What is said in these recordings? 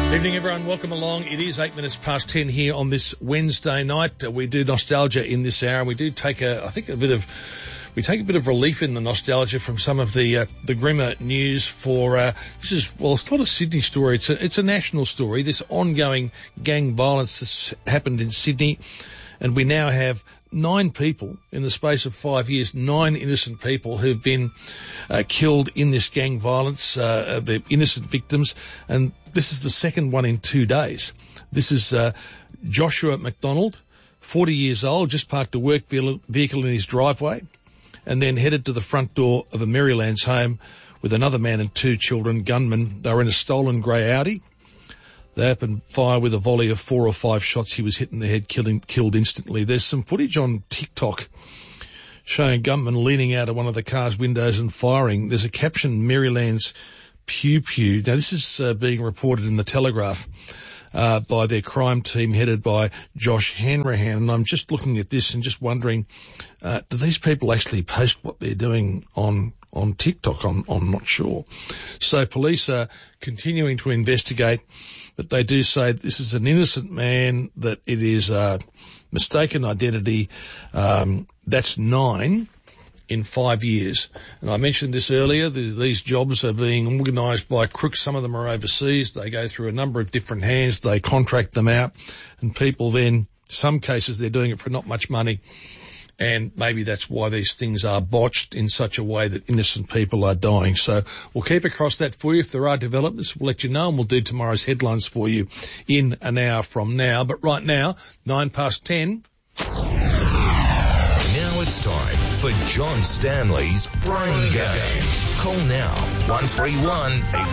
Evening, everyone. Welcome along. It is 8 minutes past 10 here on this Wednesday night. We do nostalgia in this hour, and we do take a bit of relief in the nostalgia from some of the grimmer news for, it's not a Sydney story. It's a national story. This ongoing gang violence that's happened in Sydney, and we now have 9 people in the space of 5 years, 9 innocent people who've been killed in this gang violence, they're innocent victims, and this is the second one in 2 days. This is Joshua McDonald, 40 years old, just parked a work vehicle in his driveway and then headed to the front door of a Marylands home with another man and 2 children, gunmen. They were in a stolen grey Audi. They opened fire with a volley of 4 or 5 shots. He was hit in the head, killed instantly. There's some footage on TikTok showing gunmen leaning out of one of the car's windows and firing. There's a caption, Marylands Pew Pew. Now, this is being reported in the Telegraph by their crime team headed by Josh Hanrahan. And I'm just looking at this and just wondering, do these people actually post what they're doing on TikTok? I'm not sure. So police are continuing to investigate, but they do say this is an innocent man, that it is a mistaken identity. That's 9 in 5 years. And I mentioned this earlier, these jobs are being organised by crooks. Some of them are overseas. They go through a number of different hands. They contract them out, and people then, some cases, they're doing it for not much money. And maybe that's why these things are botched in such a way that innocent people are dying. So we'll keep across that for you. If there are developments, we'll let you know, and we'll do tomorrow's headlines for you in an hour from now. But right now, 9 past 10. Now it's time for John Stanley's Brain Game. Call now, 131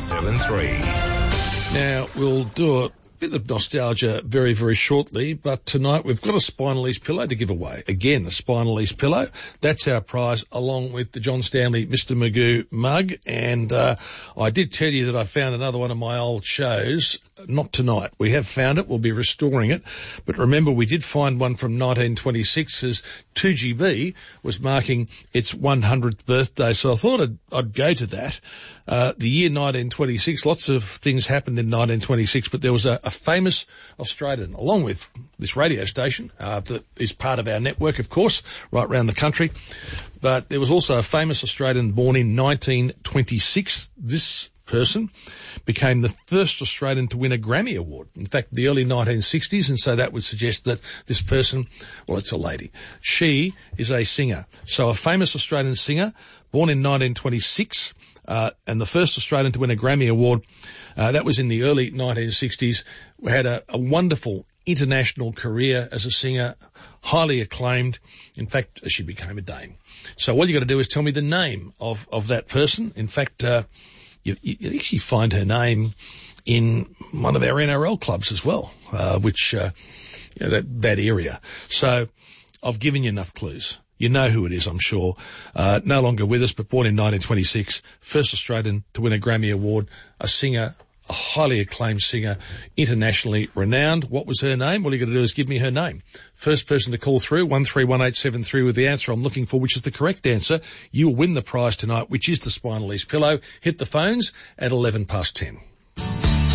873. Now, we'll do a bit of nostalgia very, very shortly, but tonight we've got a Spinal Ease pillow to give away. Again, a Spinal Ease pillow. That's our prize, along with the John Stanley Mr. Magoo mug. And I did tell you that I found another one of my old shows. Not tonight. We have found it. We'll be restoring it. But remember, we did find one from 1926 as 2GB was marking its 100th birthday. So I thought I'd go to that. The year 1926, lots of things happened in 1926, but there was a famous Australian, along with this radio station, that is part of our network, of course, right around the country. But there was also a famous Australian born in 1926. This person became the first Australian to win a Grammy Award. In fact, the early 1960s, and so that would suggest that this person, well, it's a lady. She is a singer. So a famous Australian singer, born in 1926, and the first Australian to win a Grammy Award. That was in the early 1960s. We had a wonderful international career as a singer, highly acclaimed. In fact, she became a dame. So all you got to do is tell me the name of that person. In fact, you actually find her name in one of our NRL clubs as well, which, that area. So I've given you enough clues. You know who it is, I'm sure. No longer with us, but born in 1926, first Australian to win a Grammy Award, a singer, a highly acclaimed singer, internationally renowned. What was her name? All you got to do is give me her name. First person to call through, 131873 with the answer I'm looking for, which is the correct answer. You will win the prize tonight, which is the Spinal Ease pillow. Hit the phones at 11 past 10.